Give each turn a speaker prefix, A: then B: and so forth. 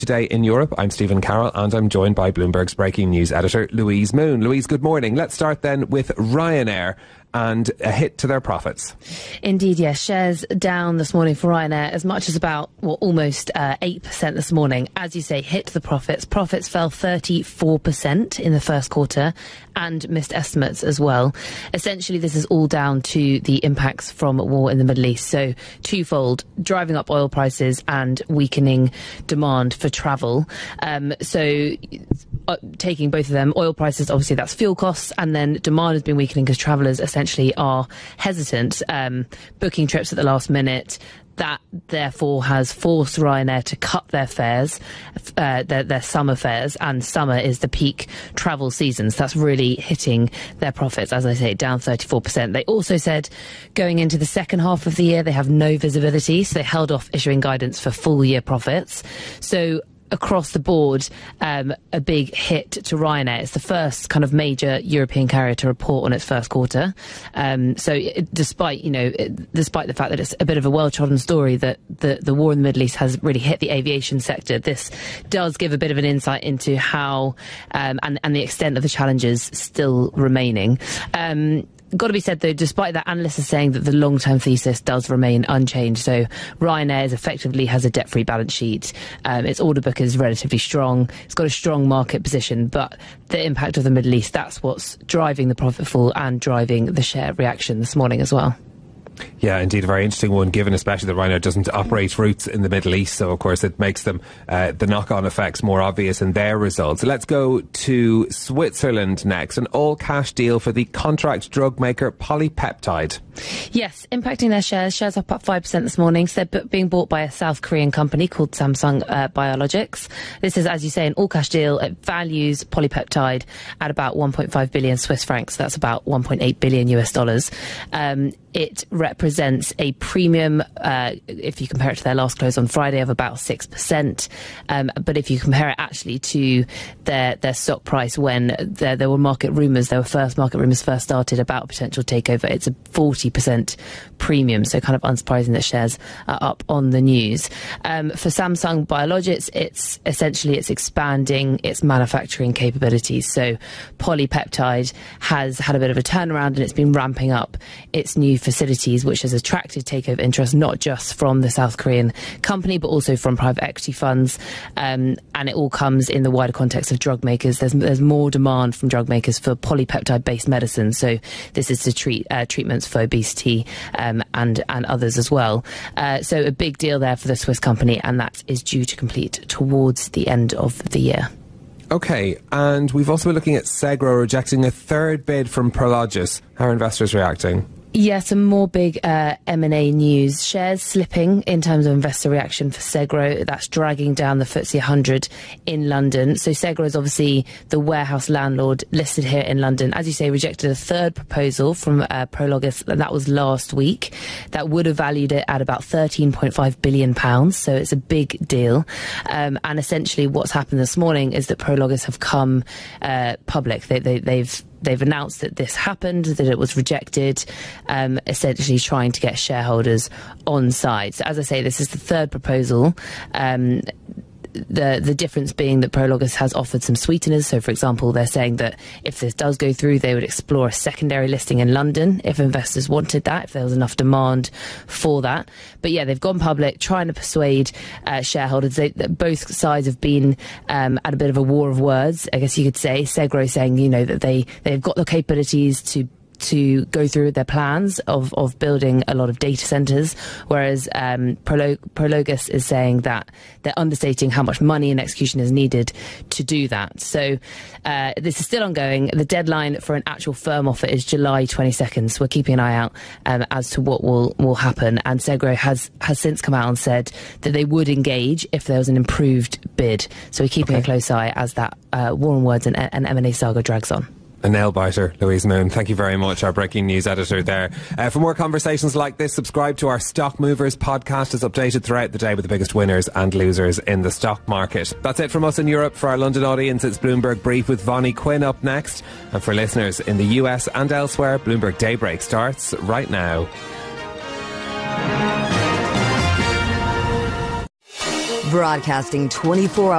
A: Today in Europe, I'm Stephen Carroll and I'm joined by Bloomberg's breaking news editor, Louise Moon. Louise, good morning. Let's start then with Ryanair and a hit to their profits.
B: Indeed, yes. Shares down this morning for Ryanair as much as about, almost 8% this morning. As you say, hit the profits. Profits fell 34% in the first quarter and missed estimates as well. Essentially, this is all down to the impacts from war in the Middle East. So twofold, driving up oil prices and weakening demand for travel. Taking both of them, oil prices, obviously that's fuel costs, and then demand has been weakening because travellers essentially are hesitant, booking trips at the last minute. That therefore has forced Ryanair to cut their fares, their summer fares, and summer is the peak travel season. So that's really hitting their profits, as I say, down 34%. They also said going into the second half of the year, they have no visibility, so they held off issuing guidance for full year profits. So across the board, a big hit to Ryanair. It's the first kind of major European carrier to report on its first quarter. Despite the fact that it's a bit of a well-trodden story that the war in the Middle East has really hit the aviation sector, this does give a bit of an insight into how and the extent of the challenges still remaining. Got to be said, though, despite that, analysts are saying that the long-term thesis does remain unchanged. So Ryanair effectively has a debt-free balance sheet. Its order book is relatively strong. It's got a strong market position. But the impact of the Middle East, that's what's driving the profit fall and driving the share reaction this morning as well.
A: Yeah, indeed, a very interesting one, given especially that Ryanair doesn't operate routes in the Middle East. So, of course, it makes them the knock-on effects more obvious in their results. Let's go to Switzerland next. An all-cash deal for the contract drug maker Polypeptide.
B: Yes, impacting their shares. Shares up 5% this morning. So they're being bought by a South Korean company called Samsung Biologics. This is, as you say, an all-cash deal. It values Polypeptide at about 1.5 billion Swiss francs. That's about $1.8 billion US. It represents a premium, if you compare it to their last close on Friday, of about 6%. But if you compare it actually to their stock price when there were market rumours, market rumours first started about potential takeover, it's a 40% premium. So kind of unsurprising that shares are up on the news. For Samsung Biologics, it's expanding its manufacturing capabilities. So Polypeptide has had a bit of a turnaround and it's been ramping up its new facilities, which has attracted takeover interest not just from the South Korean company but also from private equity funds, and it all comes in the wider context of drug makers. There's more demand from drug makers for polypeptide based medicine, so this is to treat treatments for obesity and others as well. So a big deal there for the Swiss company, and that is due to complete towards the end of the year.
A: OK, and we've also been looking at Segro rejecting a third bid from Prologis. How are investors reacting?
B: Yeah, some more big M&A news. Shares slipping in terms of investor reaction for Segro. That's dragging down the FTSE 100 in London. So Segro is obviously the warehouse landlord listed here in London. As you say, rejected a third proposal from Prologis, and that was last week. That would have valued it at about £13.5 billion. So it's a big deal. And essentially what's happened this morning is that Prologis have come public. They've announced that this happened, that it was rejected, essentially trying to get shareholders on side. So as I say, this is the third proposal. The difference being that Prologis has offered some sweeteners. So, for example, they're saying that if this does go through, they would explore a secondary listing in London if investors wanted that, if there was enough demand for that. But yeah, they've gone public, trying to persuade shareholders. Both sides have been at a bit of a war of words, I guess you could say. Segro saying, that they've got the capabilities to go through their plans of building a lot of data centres, whereas Prologis is saying that they're understating how much money and execution is needed to do that. So this is still ongoing. The deadline for an actual firm offer is July 22nd, so we're keeping an eye out as to what will happen. And Segro has since come out and said that they would engage if there was an improved bid. So we're keeping a close eye as that war on words and M&A saga drags on.
A: A nail-biter, Louise Moon. Thank you very much, our breaking news editor there. For more conversations like this, subscribe to our Stock Movers podcast. It's updated throughout the day with the biggest winners and losers in the stock market. That's it from us in Europe. For our London audience, it's Bloomberg Brief with Vonnie Quinn up next. And for listeners in the US and elsewhere, Bloomberg Daybreak starts right now.
C: Broadcasting 24 hours.